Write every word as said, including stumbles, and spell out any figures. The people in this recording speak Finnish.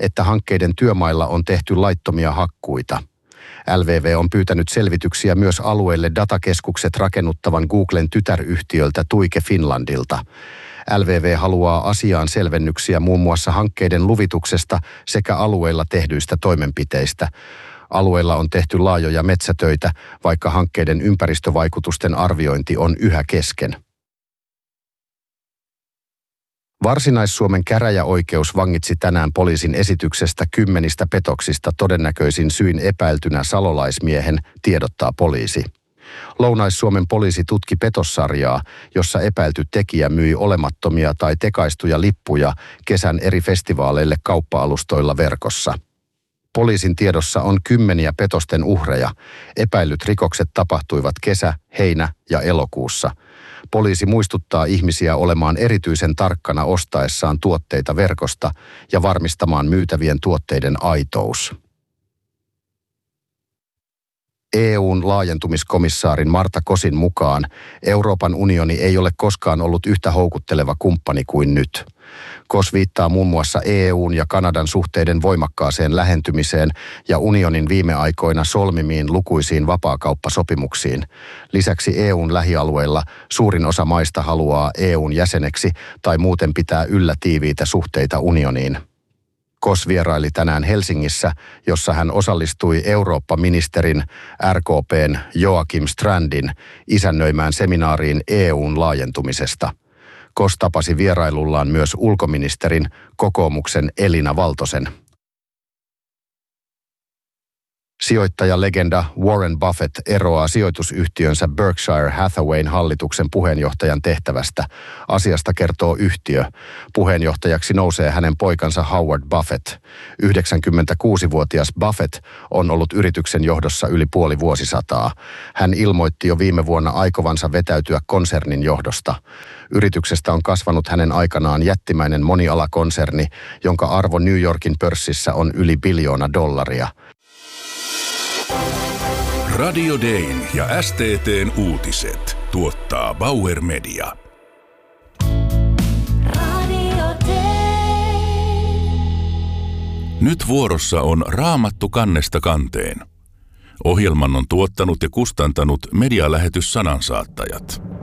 että hankkeiden työmailla on tehty laittomia hakkuita. L V V on pyytänyt selvityksiä myös alueelle datakeskukset rakennuttavan Googlen tytäryhtiöltä Tuike Finlandilta. L V V haluaa asiaan selvennyksiä muun muassa hankkeiden luvituksesta sekä alueilla tehdyistä toimenpiteistä. Alueilla on tehty laajoja metsätöitä, vaikka hankkeiden ympäristövaikutusten arviointi on yhä kesken. Varsinais-Suomen käräjäoikeus vangitsi tänään poliisin esityksestä kymmenistä petoksista todennäköisin syin epäiltynä salolaismiehen, tiedottaa poliisi. Lounais-Suomen poliisi tutki petossarjaa, jossa epäilty tekijä myi olemattomia tai tekaistuja lippuja kesän eri festivaaleille kauppa-alustoilla verkossa. Poliisin tiedossa on kymmeniä petosten uhreja. Epäillyt rikokset tapahtuivat kesä-, heinä- ja elokuussa. Poliisi muistuttaa ihmisiä olemaan erityisen tarkkana ostaessaan tuotteita verkosta ja varmistamaan myytävien tuotteiden aitous. E U:n laajentumiskomissaarin Marta Kosin mukaan Euroopan unioni ei ole koskaan ollut yhtä houkutteleva kumppani kuin nyt. Kos viittaa muun muassa E U:n ja Kanadan suhteiden voimakkaaseen lähentymiseen ja unionin viime aikoina solmimiin lukuisiin vapaakauppasopimuksiin. Lisäksi E U:n lähialueilla suurin osa maista haluaa E U:n jäseneksi tai muuten pitää yllä tiiviitä suhteita unioniin. Kos vieraili tänään Helsingissä, jossa hän osallistui Eurooppa-ministerin R K P:n Joakim Strandin isännöimään seminaariin E U:n laajentumisesta. Kos tapasi vierailullaan myös ulkoministerin, kokoomuksen Elina Valtosen. Sijoittajalegenda Warren Buffett eroaa sijoitusyhtiönsä Berkshire Hathawayn hallituksen puheenjohtajan tehtävästä. Asiasta kertoo yhtiö. Puheenjohtajaksi nousee hänen poikansa Howard Buffett. yhdeksänkymmentäkuusivuotias Buffett on ollut yrityksen johdossa yli puoli vuosisataa. Hän ilmoitti jo viime vuonna aikovansa vetäytyä konsernin johdosta. Yrityksestä on kasvanut hänen aikanaan jättimäinen monialakonserni, jonka arvo New Yorkin pörssissä on yli biljoona dollaria. Radio Dayn ja S T T:n uutiset tuottaa Bauer Media. Radio Dayn. Nyt vuorossa on Raamattu kannesta kanteen. Ohjelman on tuottanut ja kustantanut medialähetys Sanansaattajat.